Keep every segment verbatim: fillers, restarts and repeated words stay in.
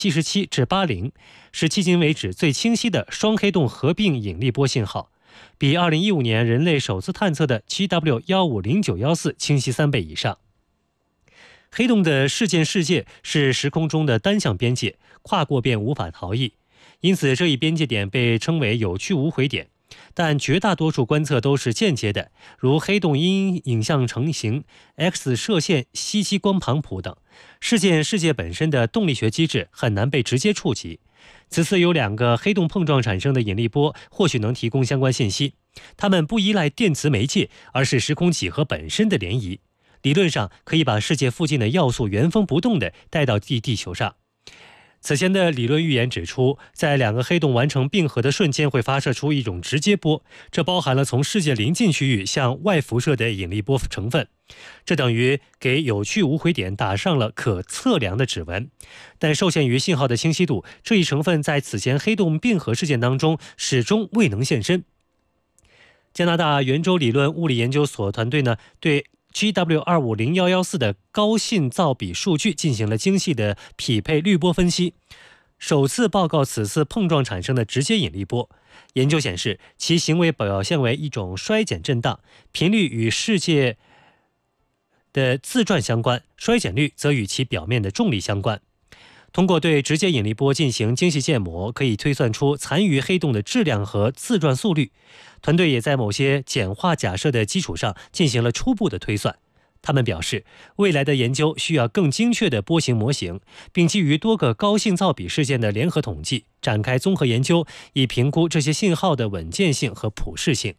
七十七至八零，是迄今为止最清晰的双黑洞合并引力波信号，比二零一五年人类首次探测的 G W 一五零九一四清晰三倍以上。黑洞的事件世界是时空中的单向边界，跨过便无法逃逸，因此这一边界点被称为有去无回点。但绝大多数观测都是间接的，如黑洞因影像成型、X 射线、吸积光庞谱等。事件世界本身的动力学机制很难被直接触及。此次有两个黑洞碰撞产生的引力波，或许能提供相关信息。它们不依赖电磁媒介，而是时空几何本身的涟漪。理论上可以把世界附近的要素原封不动地带到地地球上。此前的理论预言指出，在两个黑洞完成并合的瞬间会发射出一种直接波，这包含了从世界临近区域向外辐射的引力波成分，这等于给有去无回点打上了可测量的指纹。但受限于信号的清晰度，这一成分在此前黑洞并合事件当中始终未能现身。加拿大圆周理论物理研究所团队呢，对G W 二五零一一四的高信噪比数据进行了精细的匹配滤波分析，首次报告此次碰撞产生的直接引力波。研究显示，其行为表现为一种衰减震荡，频率与世界的自转相关，衰减率则与其表面的重力相关。通过对直接引力波进行精细建模，可以推算出残余黑洞的质量和自转速率。团队也在某些简化假设的基础上进行了初步的推算。他们表示，未来的研究需要更精确的波形模型，并基于多个高信噪比事件的联合统计，展开综合研究，以评估这些信号的稳健性和普适性。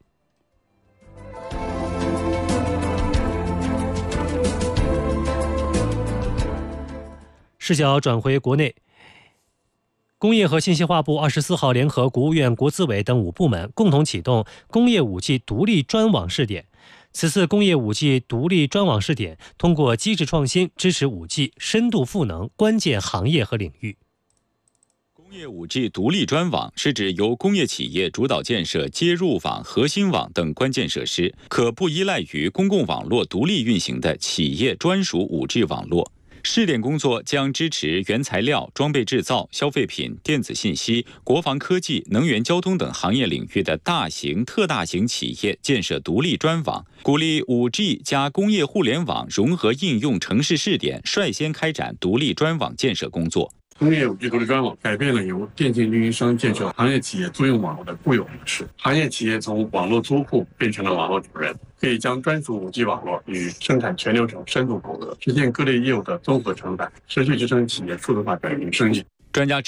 视角转回国内，工业和信息化部二十四号联合国务院国资委等五部门共同启动工业 五 G 独立专网试点。此次工业 五 G 独立专网试点通过机制创新，支持 五 G 深度赋能关键行业和领域。 工业 五 G 独立专网是指由工业企业主导建设接入网、核心网等关键设施，可不依赖于公共网络独立运行的企业专属 五 G 网络。试点工作将支持原材料、装备制造、消费品、电子信息、国防科技、能源交通等行业领域的大型、特大型企业建设独立专网，鼓励 五 G 加工业互联网融合应用城市试点，率先开展独立专网建设工作。 工业 五 G 独立专网改变了由电信运营商建设行业企业租用网络的固有模式，行业企业从网络租户变成了网络主人，可以将专属 五 G 网络与生产全流程深度符合，实现各类业务的综合承载，持续支撑企业数字化转型升级。 专家